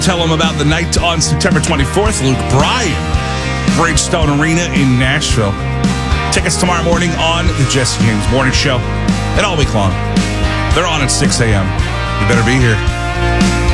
Tell them about the night on September 24th. Luke Bryan, Bridgestone Arena in Nashville. Tickets tomorrow morning on the Jesse James Morning Show and all week long. They're on at 6 a.m. You better be here.